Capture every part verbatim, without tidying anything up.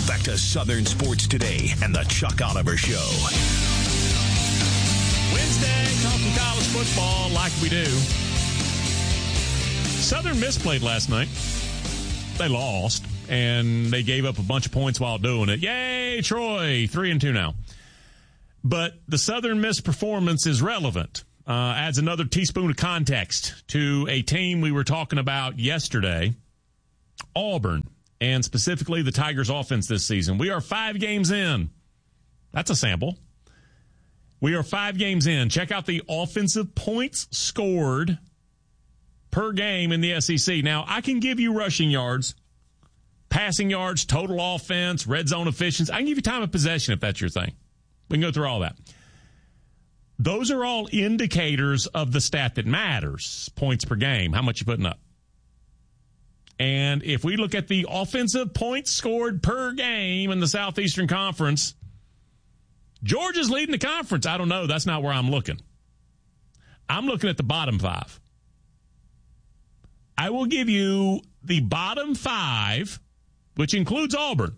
Back to Southern Sports Today and the Chuck Oliver Show. Wednesday, talking college football like we do. Southern Miss played last night. They lost, and they gave up a bunch of points while doing it. Yay, Troy, three and two now. But the Southern Miss performance is relevant. Uh, adds another teaspoon of context to a team we were talking about yesterday, Auburn, and specifically the Tigers' offense this season. We are five games in. That's a sample. We are five games in. Check out the offensive points scored per game in the S E C. Now, I can give you rushing yards, passing yards, total offense, red zone efficiency. I can give you time of possession if that's your thing. We can go through all that. Those are all indicators of the stat that matters, points per game, how much you're putting up. And if we look at the offensive points scored per game in the Southeastern Conference, Georgia's leading the conference. I don't know. That's not where I'm looking. I'm looking at the bottom five. I will give you the bottom five, which includes Auburn.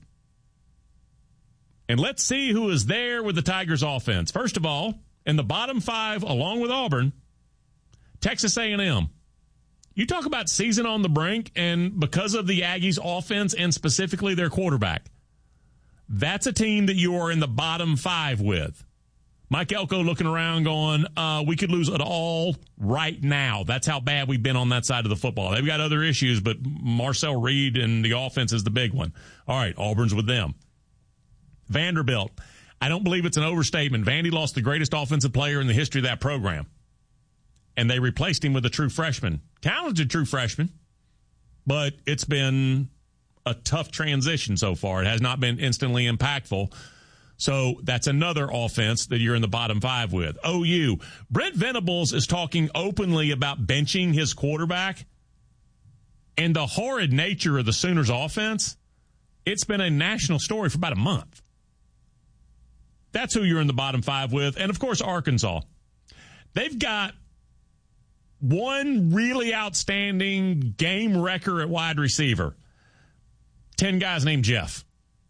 And let's see who is there with the Tigers offense. First of all, in the bottom five, along with Auburn, Texas A and M. You talk about season on the brink, and because of the Aggies' offense and specifically their quarterback, that's a team that you are in the bottom five with. Mike Elko looking around going, uh, we could lose it all right now. That's how bad we've been on that side of the football. They've got other issues, but Marcel Reed and the offense is the big one. All right, Auburn's with them. Vanderbilt. I don't believe it's an overstatement. Vandy lost the greatest offensive player in the history of that program. And they replaced him with a true freshman. Talented true freshman. But it's been a tough transition so far. It has not been instantly impactful. So that's another offense that you're in the bottom five with. O U. Brent Venables is talking openly about benching his quarterback. And the horrid nature of the Sooners offense, it's been a national story for about a month. That's who you're in the bottom five with. And, of course, Arkansas. They've got one really outstanding game wrecker at wide receiver. Ten guys named Jeff.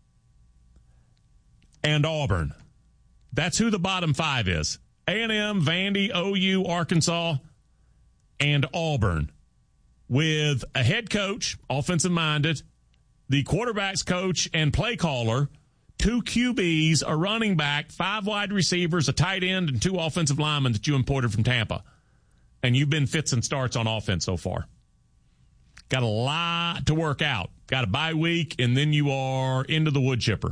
And Auburn. That's who the bottom five is. A and M, Vandy, O U, Arkansas, and Auburn. With a head coach, offensive-minded, the quarterback's coach and play caller, two Q Bs, a running back, five wide receivers, a tight end, and two offensive linemen that you imported from Tampa. And you've been fits and starts on offense so far. Got a lot to work out. Got a bye week, and then you are into the wood chipper.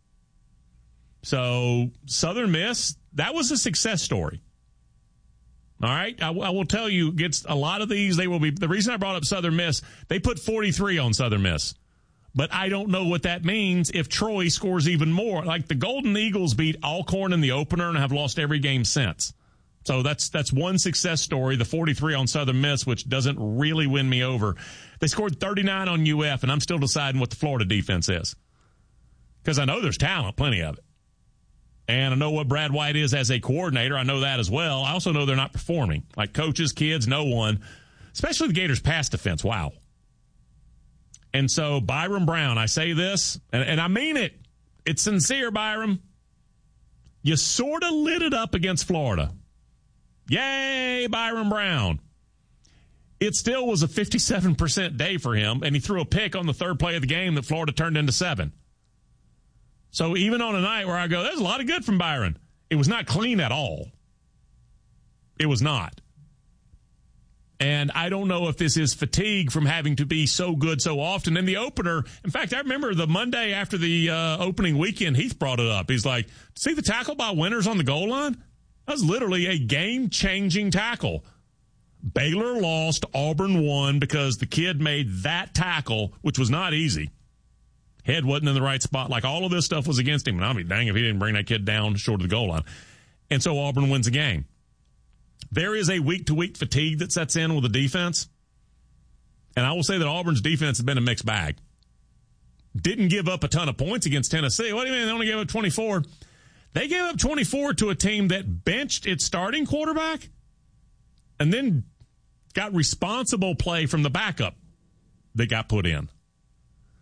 So, Southern Miss, that was a success story. All right? I, I will tell you, gets a lot of these, they will be, the reason I brought up Southern Miss, they put forty-three on Southern Miss. But I don't know what that means if Troy scores even more. Like the Golden Eagles beat Alcorn in the opener and have lost every game since. So that's that's one success story, the forty-three on Southern Miss, which doesn't really win me over. They scored thirty-nine on U F, and I'm still deciding what the Florida defense is. Because I know there's talent, plenty of it. And I know what Brad White is as a coordinator. I know that as well. I also know they're not performing. Like coaches, kids, no one. Especially the Gators' pass defense. Wow. And so, Byram Brown, I say this, and, and I mean it. It's sincere, Byram. You sort of lit it up against Florida. Yay, Byram Brown. It still was a fifty-seven percent day for him, and he threw a pick on the third play of the game that Florida turned into seven. So even on a night where I go, there's a lot of good from Byron, it was not clean at all. It was not. And I don't know if this is fatigue from having to be so good so often. In the opener, in fact, I remember the Monday after the uh, opening weekend, Heath brought it up. He's like, see the tackle by Winters on the goal line? That was literally a game-changing tackle. Baylor lost, Auburn won because the kid made that tackle, which was not easy. Head wasn't in the right spot. Like, all of this stuff was against him. And I mean, dang, if he didn't bring that kid down short of the goal line. And so Auburn wins the game. There is a week-to-week fatigue that sets in with the defense. And I will say that Auburn's defense has been a mixed bag. Didn't give up a ton of points against Tennessee. What do you mean they only gave up twenty-four? They gave up twenty-four to a team that benched its starting quarterback and then got responsible play from the backup that got put in.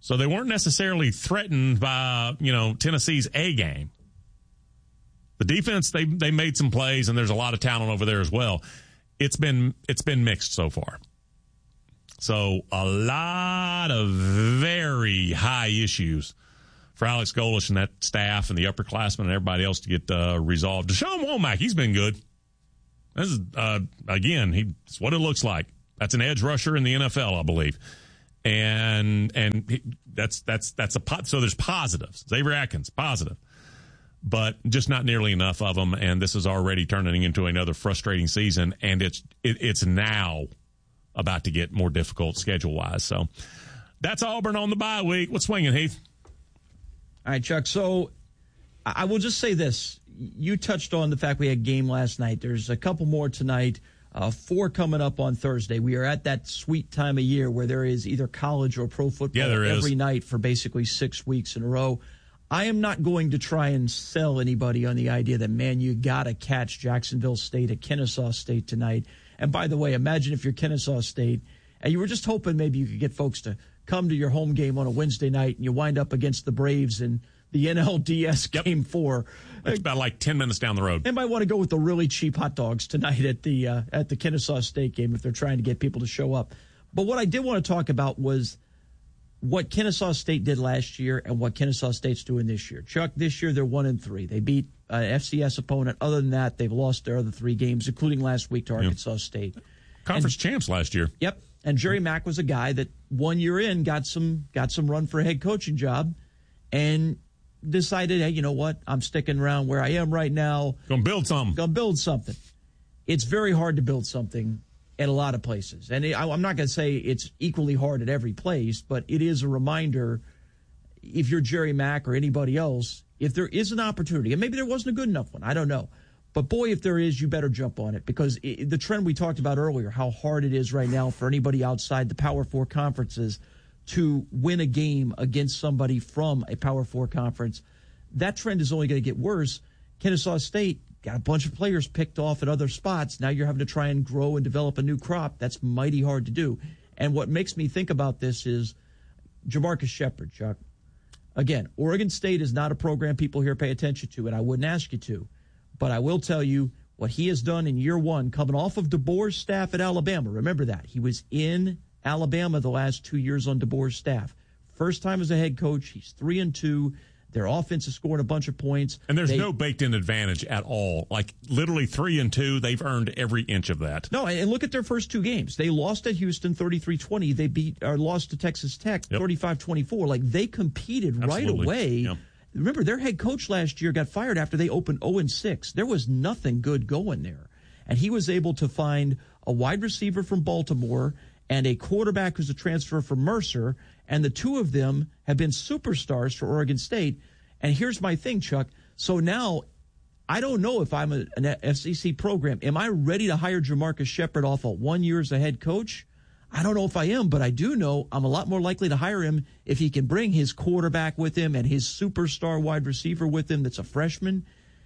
So they weren't necessarily threatened by, you know, Tennessee's A game. The defense, they they made some plays, and there's a lot of talent over there as well. It's been it's been mixed so far. So a lot of very high issues for Alex Golesh and that staff and the upperclassmen and everybody else to get uh, resolved. Deshaun Womack, he's been good. This is, uh, again, he, it's what it looks like. That's an edge rusher in the N F L, I believe. And and he, that's that's that's a pot. So there's positives. Xavier Atkins, positive. But just not nearly enough of them, and this is already turning into another frustrating season, and it's it, it's now about to get more difficult schedule-wise. So that's Auburn on the bye week. What's swinging, Heath? All right, Chuck. So I will just say this. You touched on the fact we had a game last night. There's a couple more tonight, uh, four coming up on Thursday. We are at that sweet time of year where there is either college or pro football yeah, there every is. night for basically six weeks in a row. I am not going to try and sell anybody on the idea that, man, you got to catch Jacksonville State at Kennesaw State tonight. And by the way, imagine if you're Kennesaw State and you were just hoping maybe you could get folks to come to your home game on a Wednesday night and you wind up against the Braves in the N L D S yep. Game four. It's about like ten minutes down the road. They might want to go with the really cheap hot dogs tonight at the uh, at the Kennesaw State game if they're trying to get people to show up. But what I did want to talk about was what Kennesaw State did last year and what Kennesaw State's doing this year. Chuck, this year they're one and three. They beat an F C S opponent. Other than that, they've lost their other three games, including last week to Arkansas yep. State. Conference and, champs last year. Yep. And Jerry Mack was a guy that one year in got some got some run for a head coaching job and decided, hey, you know what? I'm sticking around where I am right now. Gonna build something. Gonna build something. It's very hard to build something at a lot of places. And I'm not going to say it's equally hard at every place, but it is a reminder, if you're Jerry Mack or anybody else, if there is an opportunity, and maybe there wasn't a good enough one, I don't know. But, boy, if there is, you better jump on it because it, the trend we talked about earlier, how hard it is right now for anybody outside the Power Four conferences to win a game against somebody from a Power Four conference, that trend is only going to get worse. Kennesaw State got a bunch of players picked off at other spots. Now you're having to try and grow and develop a new crop. That's mighty hard to do. And what makes me think about this is Jamarcus Shepard, Chuck. Again, Oregon State is not a program people here pay attention to, and I wouldn't ask you to. But I will tell you what he has done in year one, coming off of DeBoer's staff at Alabama. Remember that. He was in Alabama the last two years on DeBoer's staff. First time as a head coach, he's three and two. Their offense is scoring a bunch of points. And there's they, no baked-in advantage at all. Like, literally three and two, they've earned every inch of that. No, and look at their first two games. They lost at Houston thirty-three twenty. They beat or lost to Texas Tech yep. thirty-five twenty-four. Like, they competed Absolutely. right away. Yep. Remember, their head coach last year got fired after they opened oh and six. There was nothing good going there. And he was able to find a wide receiver from Baltimore and a quarterback who's a transfer from Mercer, and the two of them have been superstars for Oregon State. And here's my thing, Chuck. So now I don't know if I'm a, an S E C program. Am I ready to hire Jamarcus Shepard off of one year as a head coach? I don't know if I am, but I do know I'm a lot more likely to hire him if he can bring his quarterback with him and his superstar wide receiver with him that's a freshman.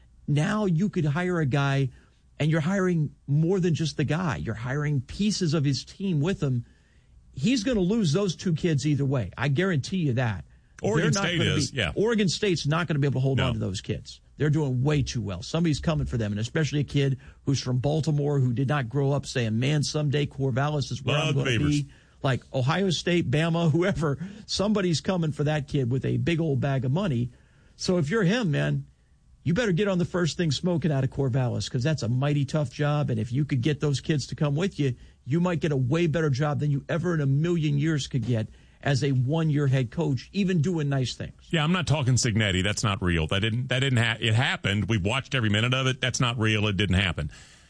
Now you could hire a guy, and you're hiring more than just the guy. You're hiring pieces of his team with him. He's going to lose those two kids either way. I guarantee you that. Oregon State is, be, yeah. Oregon State's not going to be able to hold no. on to those kids. They're doing way too well. Somebody's coming for them, and especially a kid who's from Baltimore who did not grow up saying, man, someday Corvallis is where Love I'm going to be. Like Ohio State, Bama, whoever, somebody's coming for that kid with a big old bag of money. So if you're him, man, you better get on the first thing smoking out of Corvallis because that's a mighty tough job, and if you could get those kids to come with you, you might get a way better job than you ever in a million years could get as a one-year head coach, even doing nice things. Yeah, I'm not talking Cignetti. That's not real. That didn't. That didn't. Ha- it happened. We've watched every minute of it. That's not real. It didn't happen.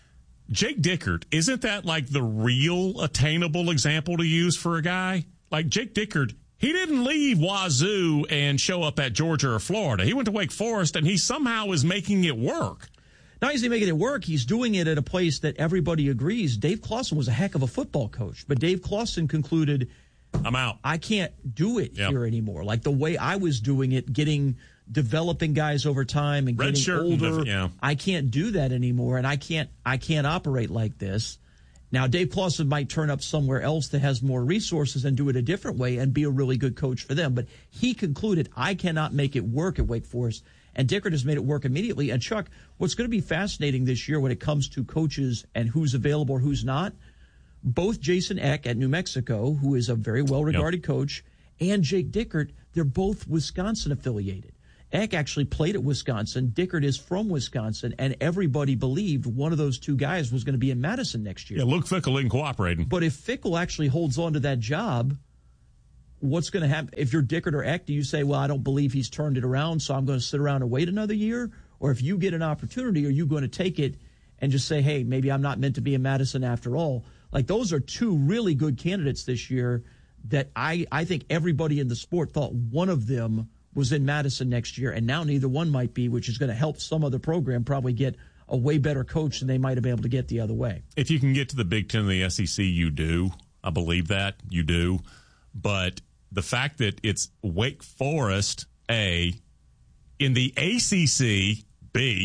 Jake Dickert, isn't that like the real attainable example to use for a guy like Jake Dickert? He didn't leave Wazoo and show up at Georgia or Florida. He went to Wake Forest, and he somehow is making it work. Not only is he making it work, he's doing it at a place that everybody agrees. Dave Clawson was a heck of a football coach, but Dave Clawson concluded, I'm out. I can't do it yep. here anymore. Like the way I was doing it, getting, developing guys over time and Red getting older. Def- yeah. I can't do that anymore, and I can't, I can't operate like this. Now, Dave Clawson might turn up somewhere else that has more resources and do it a different way and be a really good coach for them. But he concluded, I cannot make it work at Wake Forest. And Dickert has made it work immediately. And, Chuck, what's going to be fascinating this year when it comes to coaches and who's available or who's not, both Jason Eck at New Mexico, who is a very well-regarded yep. coach, and Jake Dickert, they're both Wisconsin-affiliated. Eck actually played at Wisconsin. Dickert is from Wisconsin, and everybody believed one of those two guys was going to be in Madison next year. Yeah, Luke Fickell isn't cooperating. But if Fickell actually holds on to that job, what's going to happen? If you're Dickert or Eck, do you say, well, I don't believe he's turned it around, so I'm going to sit around and wait another year? Or if you get an opportunity, are you going to take it and just say, hey, maybe I'm not meant to be in Madison after all? Like, those are two really good candidates this year that I, I think everybody in the sport thought one of them was in Madison next year, and now neither one might be, which is going to help some other program probably get a way better coach than they might have been able to get the other way. If you can get to the Big Ten and the S E C, you do. I believe that. You do. But the fact that it's Wake Forest, A, in the A C C, B,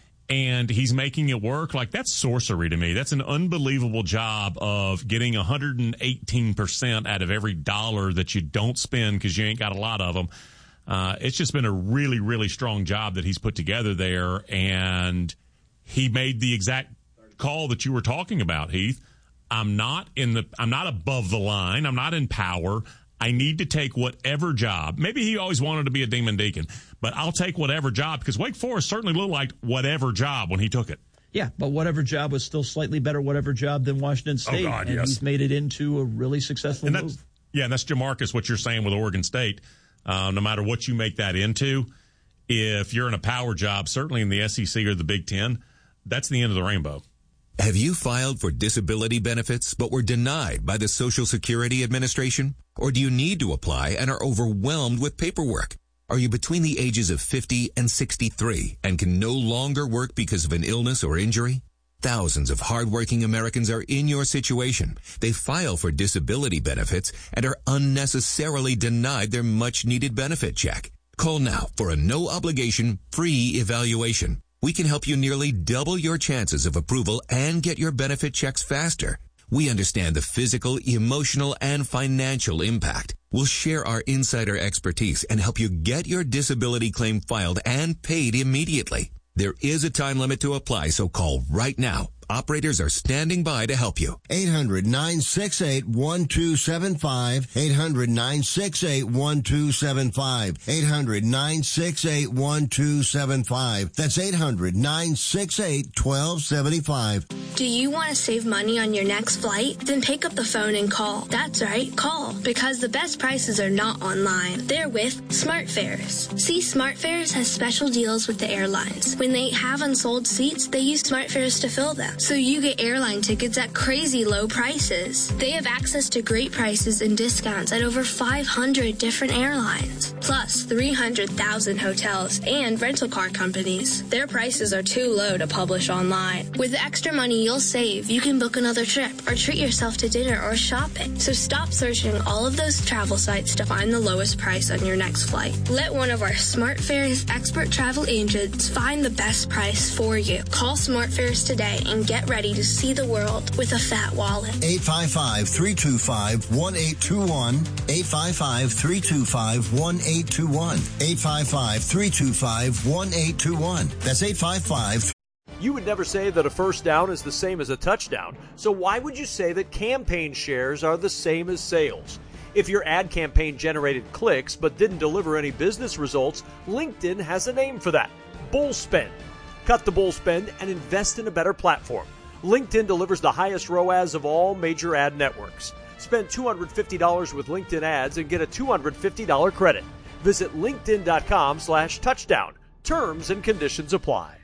and he's making it work, like, that's sorcery to me. That's an unbelievable job of getting one hundred eighteen percent out of every dollar that you don't spend because you ain't got a lot of them. Uh, it's just been a really, really strong job that he's put together there, and he made the exact call that you were talking about, Heath. I'm not in the, I'm not above the line. I'm not in power. I need to take whatever job. Maybe he always wanted to be a Demon Deacon, but I'll take whatever job, because Wake Forest certainly looked like whatever job when he took it. Yeah, but whatever job was still slightly better whatever job than Washington State. Oh, God, and yes. He's made it into a really successful and that's, move. Yeah, and that's Jamarcus, what you're saying with Oregon State. Uh, no matter what you make that into, if you're in a power job, certainly in the S E C or the Big Ten, that's the end of the rainbow. Have you filed for disability benefits but were denied by the Social Security Administration? Or do you need to apply and are overwhelmed with paperwork? Are you between the ages of fifty and sixty-three and can no longer work because of an illness or injury? Thousands of hardworking Americans are in your situation. They file for disability benefits and are unnecessarily denied their much-needed benefit check. Call now for a no-obligation, free evaluation. We can help you nearly double your chances of approval and get your benefit checks faster. We understand the physical, emotional, and financial impact. We'll share our insider expertise and help you get your disability claim filed and paid immediately. There is a time limit to apply, so call right now. Operators are standing by to help you. eight hundred, nine six eight, one two seven five. eight hundred, nine six eight, one two seven five. eight hundred, nine six eight, one two seven five. That's eight hundred, nine six eight, one two seven five. Do you want to save money on your next flight? Then pick up the phone and call. That's right, call. Because the best prices are not online. They're with SmartFares. See, SmartFares has special deals with the airlines. When they have unsold seats, they use SmartFares to fill them. So you get airline tickets at crazy low prices. They have access to great prices and discounts at over five hundred different airlines. Plus three hundred thousand hotels and rental car companies. Their prices are too low to publish online. With the extra money you'll save, you can book another trip or treat yourself to dinner or shopping. So stop searching all of those travel sites to find the lowest price on your next flight. Let one of our SmartFares expert travel agents find the best price for you. Call SmartFares today and get ready to see the world with a fat wallet. eight five five, three two five, one eight two one. eight five five, three two five, one eight two one. eight five five, three two five, one eight two one. That's eight five five. You would never say that a first down is the same as a touchdown. So why would you say that campaign shares are the same as sales? If your ad campaign generated clicks but didn't deliver any business results, LinkedIn has a name for that: bull spend. Cut the bull spend and invest in a better platform. LinkedIn delivers the highest R O A S of all major ad networks. Spend two hundred fifty dollars with LinkedIn ads and get a two hundred fifty dollars credit. Visit linkedin.com slash touchdown. Terms and conditions apply.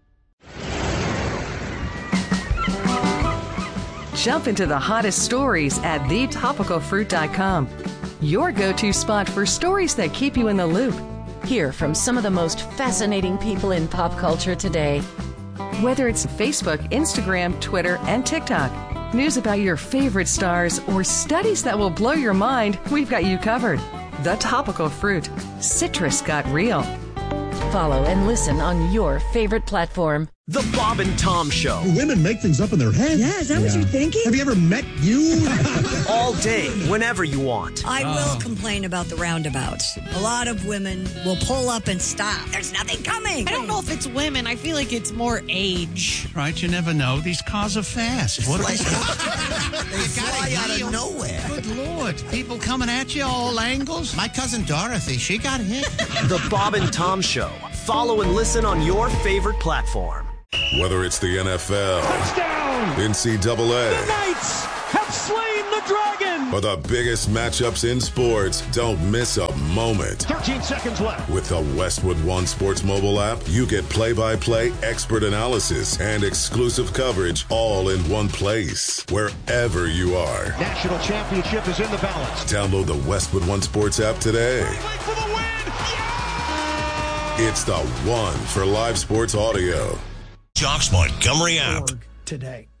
Jump into the hottest stories at the topical fruit dot com. Your go-to spot for stories that keep you in the loop. Hear from some of the most fascinating people in pop culture today. Whether it's Facebook, Instagram, Twitter, and TikTok, news about your favorite stars, or studies that will blow your mind, we've got you covered. The Topical Fruit. Citrus got real. Follow and listen on your favorite platform. The Bob and Tom Show. Women make things up in their head. Yeah, is that yeah. what you're thinking? Have you ever met you? All day, whenever you want. I oh. will complain about the roundabouts. A lot of women will pull up and stop. There's nothing coming. I don't know if it's women. I feel like it's more age. Right, you never know. These cars are fast. What they fly out of nowhere. Good Lord. People coming at you all angles. My cousin Dorothy, she got hit. The Bob and Tom Show. Follow and listen on your favorite platform. Whether it's the N F L, touchdown, N C double A, the Knights have slain the dragon, or the biggest matchups in sports, don't miss a moment. thirteen seconds left. With the Westwood One Sports mobile app, you get play-by-play, expert analysis, and exclusive coverage all in one place, wherever you are. National championship is in the balance. Download the Westwood One Sports app today. For the win. Yeah! It's the one for live sports audio. Jock's Montgomery app. Today.